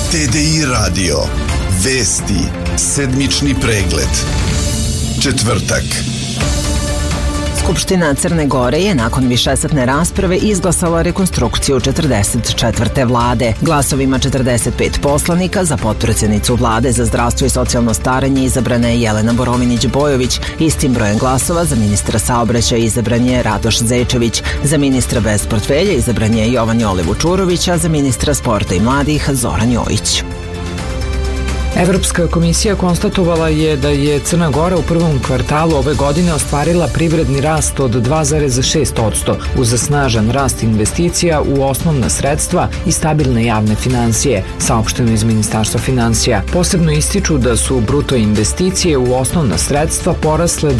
TDI radio. Vesti. Sedmični pregled. Četvrtak. Skupština Crne Gore je nakon višesatne rasprave izglasala rekonstrukciju 44. vlade. Glasovima 45 poslanika za potpredsjednicu vlade za zdravstvo i socijalno staranje izabrana je Jelena Borovinić-Bojović. Istim brojem glasova za ministra saobraćaja izabran je Radoš Zečević. Za ministra bez portfelja izabran je Jovan Jole Vučurović, a za ministra sporta i mladih Zoran Jojić. Evropska komisija konstatovala je da je Crna Gora u prvom kvartalu ove godine ostvarila privredni rast od 2,6% uz snažan rast investicija u osnovna sredstva i stabilne javne finansije, saopšteno iz Ministarstva finansija. Posebno ističu da su bruto investicije u osnovna sredstva porasle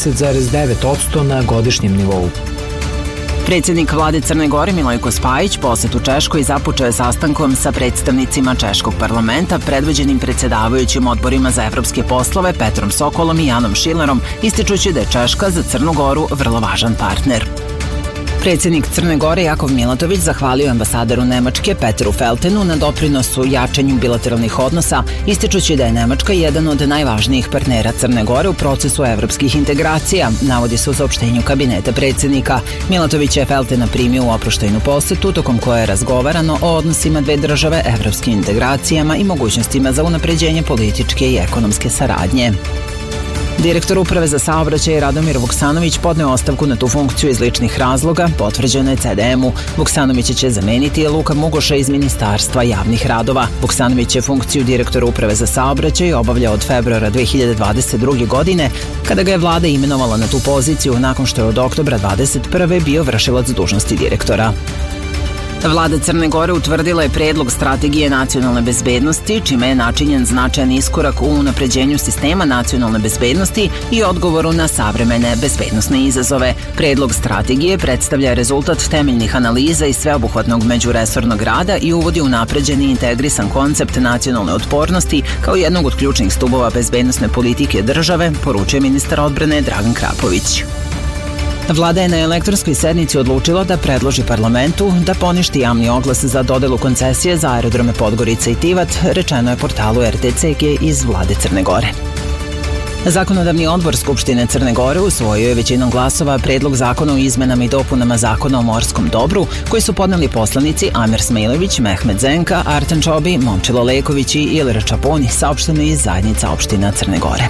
20,9% na godišnjem nivou. Predsjednik vlade Crne Gore Milojko Spajić posetu Češkoj započeo je sastankom sa predstavnicima Češkog parlamenta predvođenim predsjedavajućim odborima za evropske poslove Petrom Sokolom i Janom Šilerom, ističući da je Češka za Crnu Goru vrlo važan partner. Predsjednik Crne Gore Jakov Milatović zahvalio ambasadoru Nemačke Peteru Feltenu na doprinosu jačanju bilateralnih odnosa, ističući da je Nemačka jedan od najvažnijih partnera Crne Gore u procesu evropskih integracija, navodi se u saopštenju kabineta predsjednika. Milatović je Feltena primio u oproštajnu posetu, tokom koje je razgovarano o odnosima dve države, evropskim integracijama i mogućnostima za unapređenje političke i ekonomske saradnje. Direktor Uprave za saobraćaj Radomir Vuksanović podneo ostavku na tu funkciju iz ličnih razloga, potvrđeno je CDM-u. Vuksanovića će zameniti Luka Mugoša iz Ministarstva javnih radova. Vuksanović je funkciju direktora Uprave za saobraćaj obavljao od februara 2022. godine, kada ga je vlada imenovala na tu poziciju nakon što je od oktobra 2021. bio vršilac dužnosti direktora. Vlada Crne Gore utvrdila je predlog strategije nacionalne bezbednosti, čime je načinjen značajan iskorak u unapređenju sistema nacionalne bezbednosti i odgovoru na savremene bezbednosne izazove. Predlog strategije predstavlja rezultat temeljnih analiza i sveobuhvatnog međuresornog rada i uvodi unapređeni integrisan koncept nacionalne otpornosti kao jednog od ključnih stubova bezbednosne politike države, poručuje ministar odbrane Dragan Krapović. Vlada je na elektronskoj sednici odlučila da predloži parlamentu da poništi javni oglas za dodelu koncesije za aerodrome Podgorica i Tivat, rečeno je portalu RTCG iz vlade Crne Gore. Zakonodavni odbor Skupštine Crne Gore usvojio je većinom glasova predlog zakona o izmenama i dopunama Zakona o morskom dobru, koji su podneli poslanici Amer Smejlović, Mehmet Zenka, Artan Čobi, Momčilo Leković i Ilira Čaponi, saopšteno iz zajednica opština Crne Gore.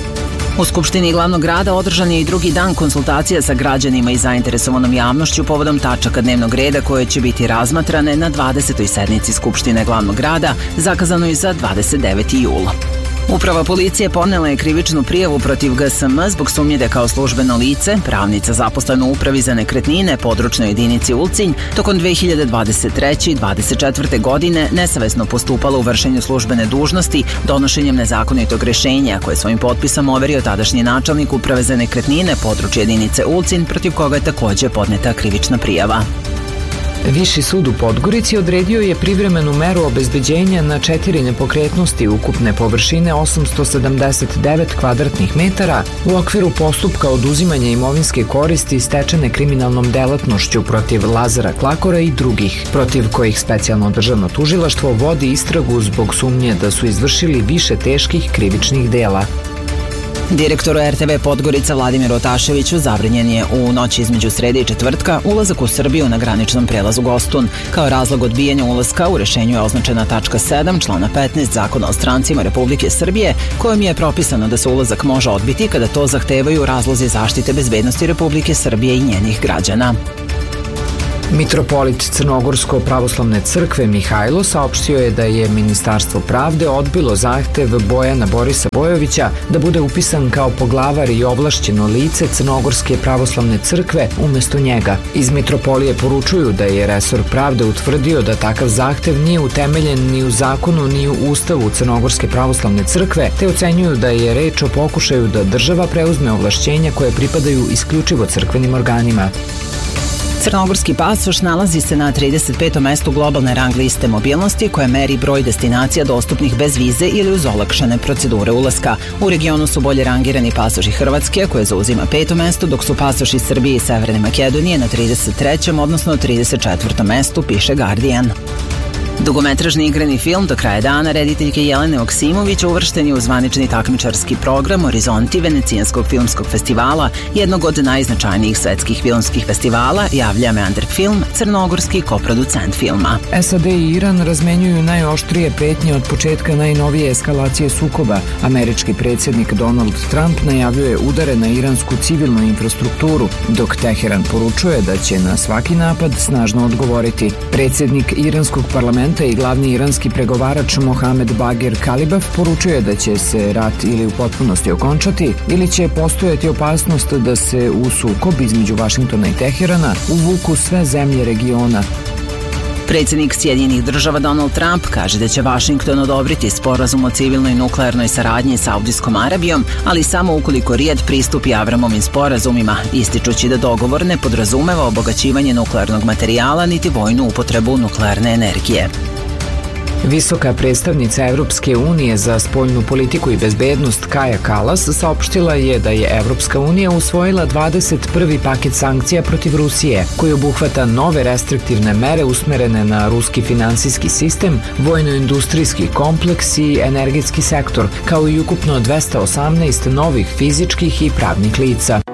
U Skupštini glavnog grada održan je i drugi dan konsultacija sa građanima i zainteresovanom javnošću povodom tačaka dnevnog reda koje će biti razmatrane na 20. sednici Skupštine glavnog grada, zakazanoj za 29. jul. Uprava policije podnela je krivičnu prijavu protiv GSM zbog sumnje da kao službeno lice, pravnica zaposlena u Upravi za nekretnine, područnoj jedinici Ulcinj, tokom 2023. i 2024. godine nesavesno postupala u vršenju službene dužnosti donošenjem nezakonitog rješenja koje svojim potpisom overio tadašnji načelnik Uprave za nekretnine, područje jedinice Ulcinj, protiv koga je također podneta krivična prijava. Viši sud u Podgorici odredio je privremenu meru obezbeđenja na 4 nepokretnosti ukupne površine 879 kvadratnih metara u okviru postupka oduzimanja imovinske koristi stečene kriminalnom delatnošću protiv Lazara Klakora i drugih, protiv kojih specijalno državno tužilaštvo vodi istragu zbog sumnje da su izvršili više teških krivičnih dela. Direktoru RTV Podgorica Vladimiru Otaševiću zabranjen je u noći između srede i četvrtka ulazak u Srbiju na graničnom prelazu Gostun. Kao razlog odbijanja ulaska u rješenju je označena tačka 7 člana 15 Zakona o strancima Republike Srbije, kojom je propisano da se ulazak može odbiti kada to zahtevaju razlozi zaštite bezbednosti Republike Srbije i njenih građana. Mitropolit Crnogorsko-pravoslavne crkve Mihajlo saopštio je da je Ministarstvo pravde odbilo zahtev Bojana Borisa Bojovića da bude upisan kao poglavar i ovlašćeno lice Crnogorske pravoslavne crkve umjesto njega. Iz Mitropolije poručuju da je resor pravde utvrdio da takav zahtev nije utemeljen ni u zakonu ni u Ustavu Crnogorske pravoslavne crkve, te ocenjuju da je reč o pokušaju da država preuzme ovlašćenja koje pripadaju isključivo crkvenim organima. Crnogorski pasoš nalazi se na 35. mestu globalne rang liste mobilnosti koja meri broj destinacija dostupnih bez vize ili uz olakšane procedure ulaska. U regionu su bolje rangirani pasoši Hrvatske koje zauzima 5. mesto, dok su pasoši Srbije i Severne Makedonije na 33. odnosno 34. mestu, piše Guardian. Dugometražni igrani film Do kraja dana rediteljke Jelene Oksimović uvršten je u zvanični takmičarski program Horizonti Venecijanskog filmskog festivala, jednog od najznačajnijih svetskih filmskih festivala, javlja Meander Film, crnogorski koproducent filma. SAD i Iran razmenjuju najoštrije pretnje od početka najnovije eskalacije sukoba. Američki predsjednik Donald Trump najavljuje udare na iransku civilnu infrastrukturu, dok Teheran poručuje da će na svaki napad snažno odgovoriti. Predsjednik iranskog parlamenta i glavni iranski pregovarač Mohamed Bagher Kalibaf poručuje da će se rat ili u potpunosti okončati ili će postojati opasnost da se u sukob između Vašingtona i Teherana uvuku sve zemlje regiona. Predsjednik Sjedinjenih država Donald Trump kaže da će Vašington odobriti sporazum o civilnoj nuklearnoj saradnji sa Saudijskom Arabijom, ali samo ukoliko Rijad pristupi Avramovim sporazumima, ističući da dogovor ne podrazumeva obogaćivanje nuklearnog materijala niti vojnu upotrebu nuklearne energije. Visoka predstavnica Evropske unije za spoljnu politiku i bezbednost Kaja Kallas saopštila je da je Evropska unija usvojila 21. paket sankcija protiv Rusije, koji obuhvata nove restriktivne mere usmerene na ruski finansijski sistem, vojno-industrijski kompleks i energetski sektor, kao i ukupno 218 novih fizičkih i pravnih lica.